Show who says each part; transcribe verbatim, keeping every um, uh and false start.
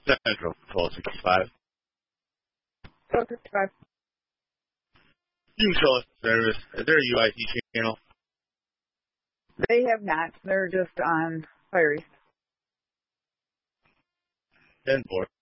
Speaker 1: Central, twelve sixty-five.
Speaker 2: twelve sixty-five.
Speaker 1: You can show us service. Is there a U I C channel?
Speaker 2: They have not. They're just on Fire East.
Speaker 1: ten four.